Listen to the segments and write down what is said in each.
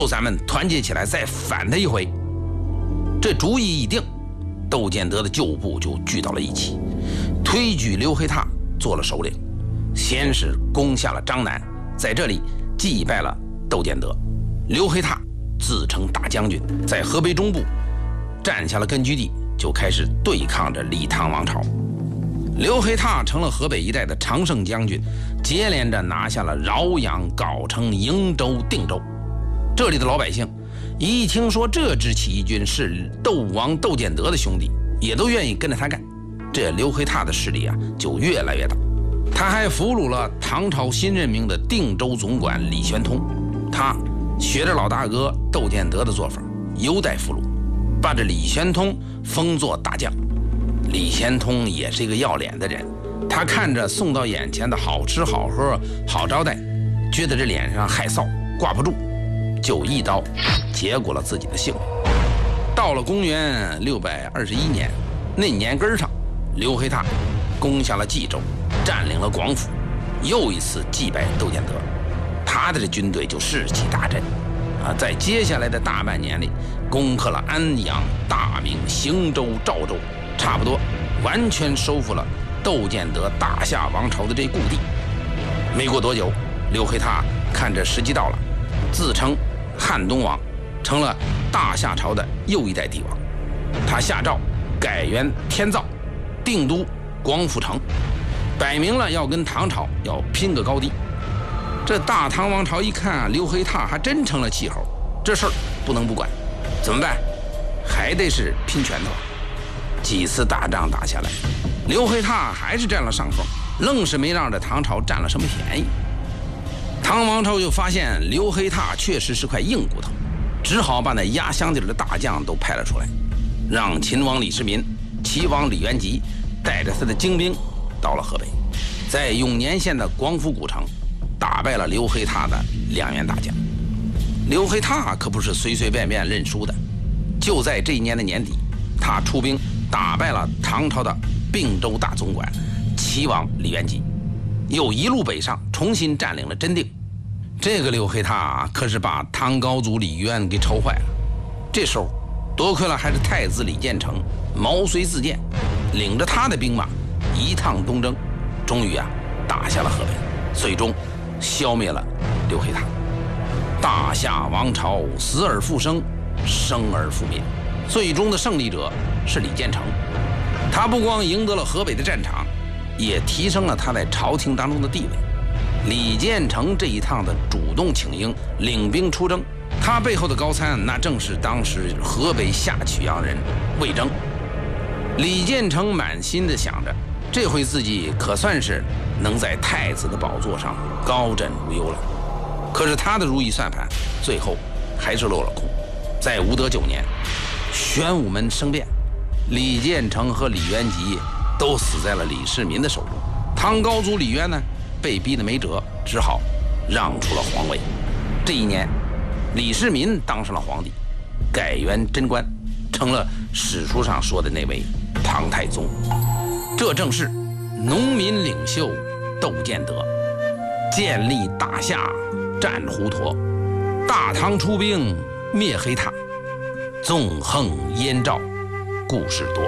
咱们团结起来再反他一回。这主意一定，窦建德的旧部就聚到了一起，推举刘黑闼做了首领，先是攻下了张南，在这里击败了窦建德。刘黑闼自称大将军，在河北中部占下了根据地，就开始对抗着李唐王朝。刘黑闼成了河北一带的常胜将军，接连着拿下了饶阳、藁城、营州、定州。这里的老百姓一听说这支起义军是窦王窦建德的兄弟，也都愿意跟着他干。这刘黑闼的势力就越来越大。他还俘虏了唐朝新任命的定州总管李玄通，他学着老大哥窦建德的做法，优待俘虏，把这李玄通封作大将。李玄通也是一个要脸的人，他看着送到眼前的好吃好喝好招待，觉得这脸上害臊挂不住，就一刀结果了自己的性命。到了公元621年，那年根上，刘黑闼攻下了冀州，占领了广府，又一次击败窦建德。他的这军队就士气大振在接下来的大半年里，攻克了安阳、大名、邢州、赵州，差不多完全收复了窦建德大夏王朝的这故地。没过多久，刘黑闼看着时机到了，自称汉东王，成了大夏朝的又一代帝王。他下诏改元天造，定都广府城，摆明了要跟唐朝要拼个高低。这大唐王朝一看刘黑闼还真成了气候，这事儿不能不管，怎么办？还得是拼拳头。几次大仗打下来，刘黑闼还是占了上风，愣是没让这唐朝占了什么便宜。唐王朝就发现刘黑闼确实是块硬骨头，只好把那压箱底的大将都派了出来，让秦王李世民、齐王李元吉带着他的精兵到了河北，在永年县的广府古城打败了刘黑闼的2员大将。刘黑闼可不是随随便便认输的，就在这一年的年底，他出兵打败了唐朝的并州大总管齐王李元吉，又一路北上，重新占领了真定。这个刘黑闼可是把唐高祖李渊给愁坏了。这时候多亏了还是太子李建成毛遂自荐，领着他的兵马一趟东征，终于打下了河北，最终消灭了刘黑闼。大夏王朝死而复生，生而复灭，最终的胜利者是李建成。他不光赢得了河北的战场，也提升了他在朝廷当中的地位。李建成这一趟的主动请缨，领兵出征，他背后的高参那正是当时河北下曲阳人魏征。李建成满心的想着，这回自己可算是能在太子的宝座上高枕无忧了。可是他的如意算盘最后还是落了空。在武德9年，玄武门生变，李建成和李元吉都死在了李世民的手中。唐高祖李渊呢，被逼得没辙，只好让出了皇位。这一年，李世民当上了皇帝，改元贞观，成了史书上说的那位唐太宗。这正是农民领袖窦建德建立大夏，战胡佗，大唐出兵灭黑闼，纵横燕赵，故事多。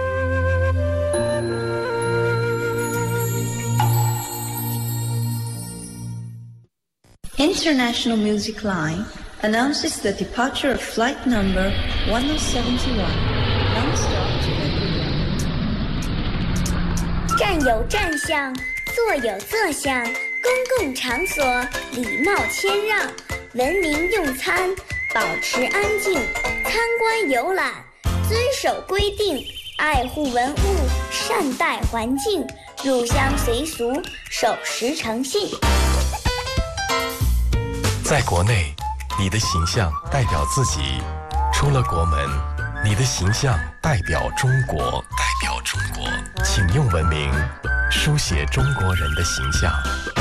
International Music Line announces the departure of flight number 1071, non-stop to Edinburgh. 站有站相，坐有坐相，公共场所礼貌谦让，文明用餐，保持安静，参观游览，遵守规定，爱护文物，善待环境，入乡随俗，守时诚信。 在国内，你的形象代表自己；出了国门，你的形象代表中国。请用文明书写中国人的形象。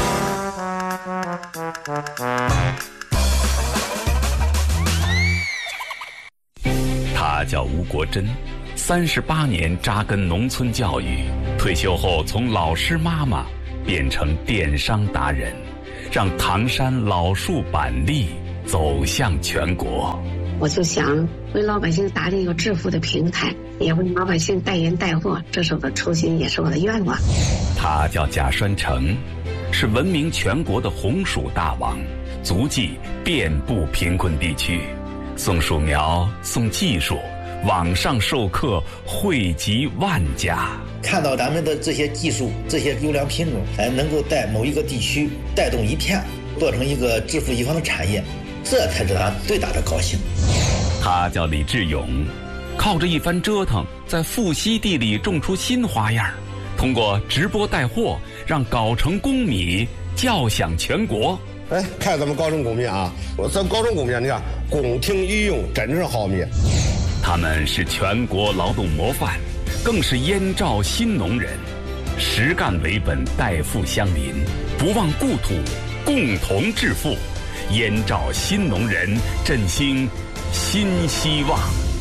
他叫吴国珍，38年扎根农村教育，退休后从老师妈妈变成电商达人，让唐山老树板栗走向全国。 我就想为老百姓打理一个致富的平台，也为老百姓带人带货，这是我的初心，也是我的愿望。 他叫贾栓成，是闻名全国的红薯大王，足迹遍布贫困地区，送薯苗，送技术，网上授课惠及万家。 看到咱们的这些技术，这些优良品种，能够在某一个地区带动一片，做成一个致富一方的产业，这才是他最大的高兴。 他叫李志勇，靠着一番折腾，在富硒地里种出新花样，通过直播带货，让藁城公米叫响全国。 哎，看咱们藁城公米啊，咱藁城公米，你看宫廷御用，真是好米。 他们是全国劳动模范，更是燕赵新农人，实干为本，代富乡邻，不忘故土，共同致富。燕赵新农人振兴新希望。